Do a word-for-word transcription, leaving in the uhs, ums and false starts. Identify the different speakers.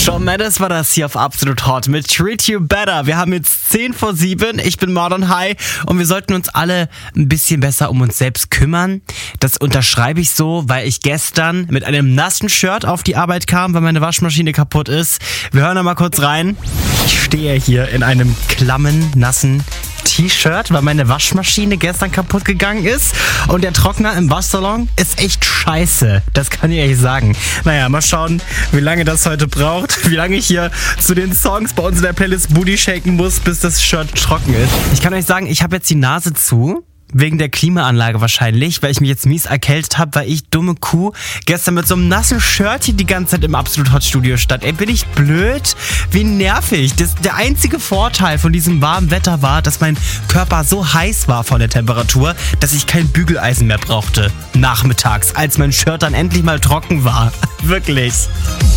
Speaker 1: Shawn Mendes war das hier auf Absolut Hot mit Treat You Better. Wir haben jetzt zehn vor sieben, ich bin Modern High und wir sollten uns alle ein bisschen besser um uns selbst kümmern. Das unterschreibe ich so, weil ich gestern mit einem nassen Shirt auf die Arbeit kam, weil meine Waschmaschine kaputt ist. Wir hören da mal kurz rein. Ich stehe hier in einem klammen, nassen T-Shirt, weil meine Waschmaschine gestern kaputt gegangen ist und der Trockner im Waschsalon ist echt scheiße. Das kann ich ehrlich sagen. Naja, mal schauen, wie lange das heute braucht, wie lange ich hier zu den Songs bei uns in der Playlist Booty shaken muss, bis das Shirt trocken ist. Ich kann euch sagen, ich habe jetzt die Nase zu. Wegen der Klimaanlage wahrscheinlich, weil ich mich jetzt mies erkältet habe, weil ich, dumme Kuh, gestern mit so einem nassen Shirt hier die ganze Zeit im Absolut Hot Studio stand. Ey, bin ich blöd? Wie nervig. Das, der einzige Vorteil von diesem warmen Wetter war, dass mein Körper so heiß war von der Temperatur, dass ich kein Bügeleisen mehr brauchte. Nachmittags, als mein Shirt dann endlich mal trocken war. Wirklich.